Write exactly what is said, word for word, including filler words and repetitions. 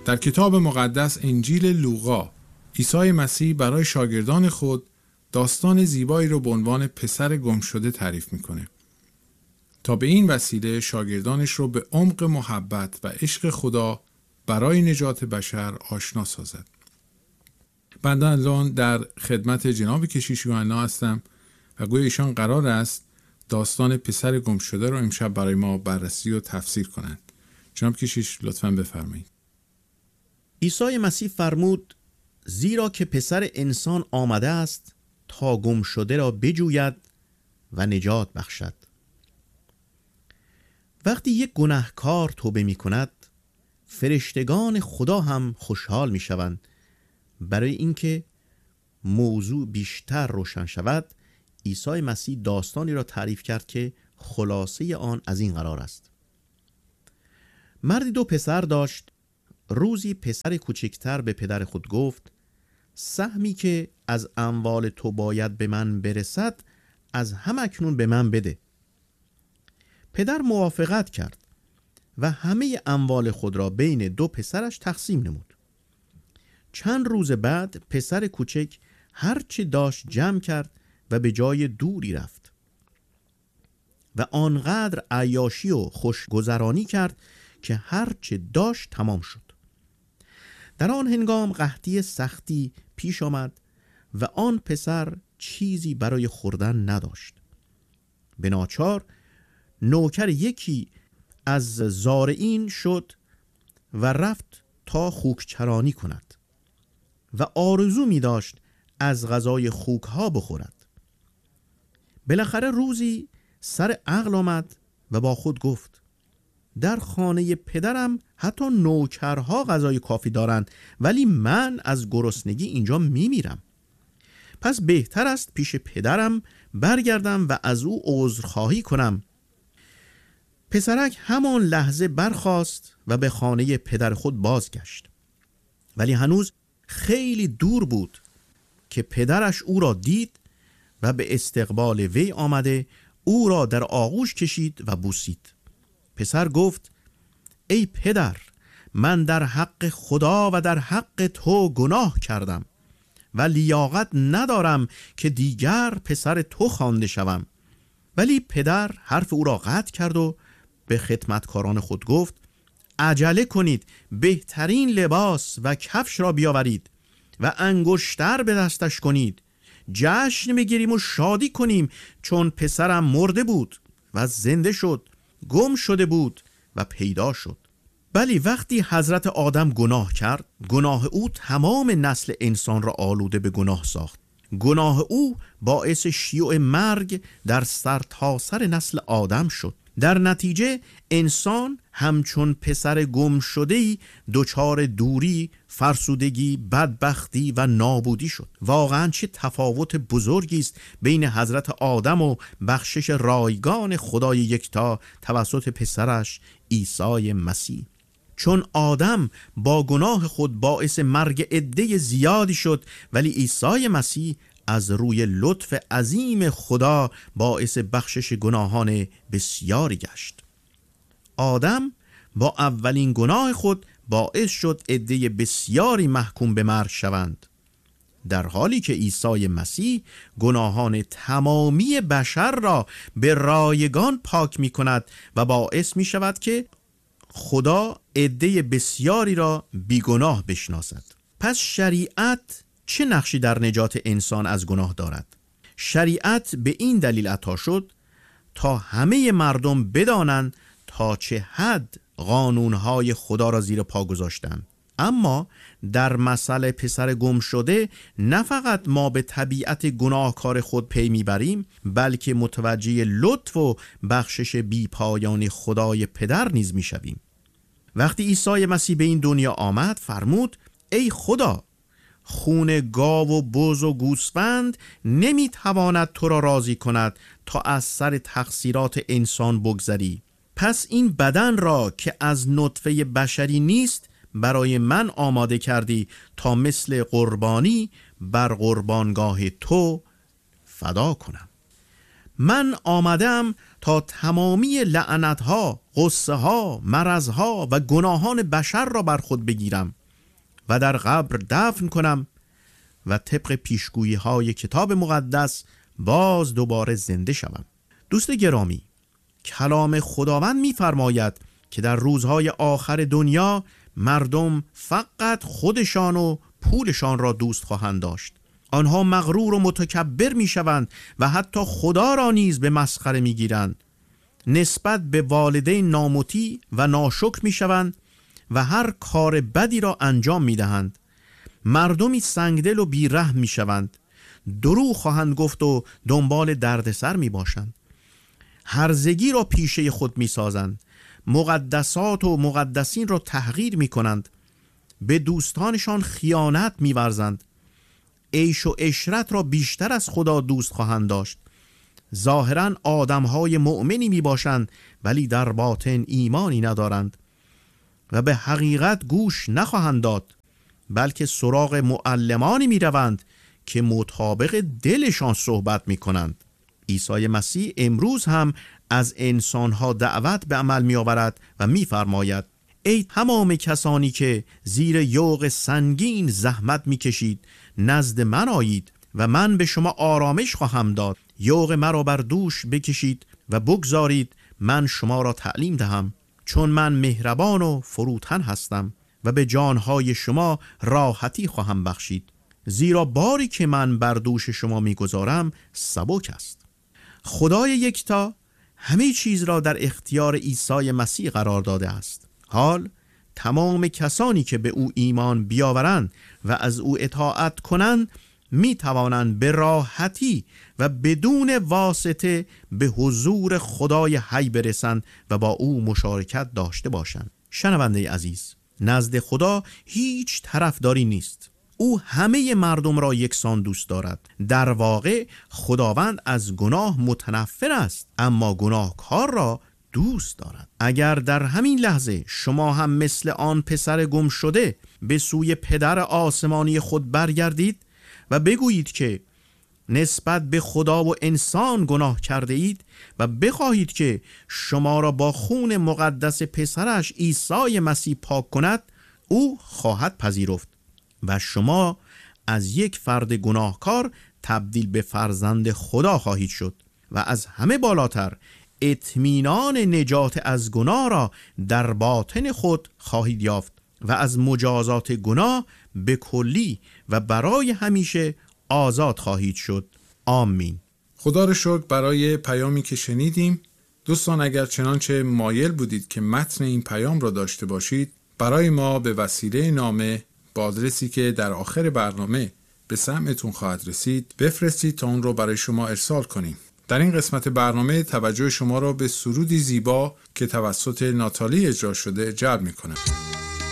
در کتاب مقدس انجیل لوقا، عیسی مسیح برای شاگردان خود داستان زیبایی رو به عنوان پسر گم شده تعریف میکنه تا به این وسیله شاگردانش رو به عمق محبت و عشق خدا برای نجات بشر آشنا سازد. بنده الان در خدمت جناب کشیش یوحنا هستم و گویا ایشان قرار است داستان پسر گم شده رو امشب برای ما بررسی و تفسیر کنند. جناب کشیش لطفاً بفرمایید. عیسی مسیح فرمود: زیرا که پسر انسان آمده است تا گم شده را بجوید و نجات بخشد. وقتی یک گناهکار توبه می کند، فرشتگان خدا هم خوشحال می شوند. برای اینکه موضوع بیشتر روشن شود، عیسی مسیح داستانی را تعریف کرد که خلاصه آن از این قرار است. مردی دو پسر داشت. روزی پسر کوچکتر به پدر خود گفت: سهمی که از اموال تو باید به من برسد از هم اکنون به من بده. پدر موافقت کرد و همه اموال خود را بین دو پسرش تقسیم نمود. چند روز بعد پسر کوچک هر چه داشت جمع کرد و به جای دوری رفت و آنقدر عیاشی و خوشگذرانی کرد که هر چه داشت تمام شد. در آن هنگام قحطی سختی پیش آمد و آن پسر چیزی برای خوردن نداشت. به ناچار نوکر یکی از زارعین شد و رفت تا خوکچرانی کند و آرزو می داشت از غذای خوک ها بخورد. بالاخره روزی سر عقل آمد و با خود گفت: در خانه پدرم حتی نوکرها غذای کافی دارند، ولی من از گرسنگی اینجا می میرم. پس بهتر است پیش پدرم برگردم و از او عذرخواهی کنم. پسرک همان لحظه برخاست و به خانه پدر خود بازگشت، ولی هنوز خیلی دور بود که پدرش او را دید و به استقبال وی آمده او را در آغوش کشید و بوسید. پسر گفت: ای پدر، من در حق خدا و در حق تو گناه کردم و لیاقت ندارم که دیگر پسر تو خوانده شوم. ولی پدر حرف او را قطع کرد و به خدمتکاران خود گفت: عجله کنید، بهترین لباس و کفش را بیاورید و انگشتر به دستش کنید. جشن بگیریم و شادی کنیم، چون پسرم مرده بود و زنده شد، گم شده بود و پیدا شد. بلی وقتی حضرت آدم گناه کرد، گناه او تمام نسل انسان را آلوده به گناه ساخت. گناه او باعث شیوع مرگ در سرتاسر نسل آدم شد. در نتیجه انسان همچون پسر گم شده‌ای دچار دوری، فرسودگی، بدبختی و نابودی شد. واقعا چه تفاوت بزرگی است بین حضرت آدم و بخشش رایگان خدای یکتا توسط پسرش عیسی مسیح. چون آدم با گناه خود باعث مرگ عده زیادی شد، ولی عیسی مسیح از روی لطف عظیم خدا باعث بخشش گناهان بسیاری گشت. آدم با اولین گناه خود باعث شد عده بسیاری محکوم به مرگ شوند، در حالی که عیسی مسیح گناهان تمامی بشر را به رایگان پاک می کند و باعث می شود که خدا عده بسیاری را بیگناه بشناسد. پس شریعت چه نقشی در نجات انسان از گناه دارد؟ شریعت به این دلیل عطا شد تا همه مردم بدانند تا چه حد قانونهای خدا را زیر پا گذاشتند. اما در مسئله پسر گم شده نه فقط ما به طبیعت گناهکار خود پی میبریم، بلکه متوجه لطف و بخشش بی پایان خدای پدر نیز میشویم. وقتی عیسی مسیح به این دنیا آمد فرمود: ای خدا، خون گاو و بز و گوسفند نمیتواند تو را راضی کند تا از سر تقصیرات انسان بگذری. پس این بدن را که از نطفه بشری نیست برای من آماده کردی تا مثل قربانی بر قربانگاه تو فدا کنم. من آمدم تا تمامی لعنتها، غصه ها، مرض ها و گناهان بشر را بر خود بگیرم و در قبر دفن کنم و طبق پیشگویی های کتاب مقدس باز دوباره زنده شوم. دوست گرامی، کلام خداوند می‌فرماید که در روزهای آخر دنیا مردم فقط خودشان و پولشان را دوست خواهند داشت. آنها مغرور و متکبر می‌شوند و حتی خدا را نیز به مسخره می‌گیرند. نسبت به والدین نامطیع و ناشکر می‌شوند و هر کار بدی را انجام می‌دهند. مردمی سنگدل و بی‌رحم می‌شوند. دروغ خواهند گفت و دنبال دردسر می‌باشند. هرزگی را پیشه خود می‌سازند. مقدسات و مقدسین را تحقیر می‌کنند. به دوستانشان خیانت می‌ورزند. عیش و عشرت را بیشتر از خدا دوست خواهند داشت. ظاهراً آدم‌های مؤمنی می‌باشند ولی در باطن ایمانی ندارند و به حقیقت گوش نخواهند داد، بلکه سراغ معلمانی می‌روند که مطابق دلشان صحبت می‌کنند. عیسی مسیح امروز هم از انسان‌ها دعوت به عمل می‌آورد و می‌فرماید: ای تمام کسانی که زیر یوغ سنگین زحمت می‌کشید، نزد من آیید و من به شما آرامش خواهم داد. یوغ مرا بر دوش بکشید و بگذارید من شما را تعلیم دهم، چون من مهربان و فروتن هستم و به جانهای شما راحتی خواهم بخشید، زیرا باری که من بر دوش شما میگذارم سبک است. خدای یکتا همه چیز را در اختیار عیسی مسیح قرار داده است. حال تمام کسانی که به او ایمان بیاورند و از او اطاعت کنند می توانند به راحتی و بدون واسطه به حضور خدای حی برسند و با او مشارکت داشته باشند. شنونده عزیز، نزد خدا هیچ طرفداری نیست. او همه مردم را یکسان دوست دارد. در واقع خداوند از گناه متنفر است، اما گناهکار را دوست دارد. اگر در همین لحظه شما هم مثل آن پسر گم شده به سوی پدر آسمانی خود برگردید و بگویید که نسبت به خدا و انسان گناه کرده اید و بخواهید که شما را با خون مقدس پسرش عیسی مسیح پاک کند، او خواهد پذیرفت و شما از یک فرد گناهکار تبدیل به فرزند خدا خواهید شد و از همه بالاتر اطمینان نجات از گناه را در باطن خود خواهید یافت و از مجازات گناه به کلی و برای همیشه آزاد خواهید شد. آمین. خدا را شکر برای پیامی که شنیدیم. دوستان، اگر چنانچه مایل بودید که متن این پیام را داشته باشید، برای ما به وسیله نامه با آدرسی که در آخر برنامه به سمعتون خواهد رسید بفرستید تا اون رو برای شما ارسال کنیم. در این قسمت برنامه توجه شما را به سرودی زیبا که توسط ناتالی اجرا شده جلب می‌کنم.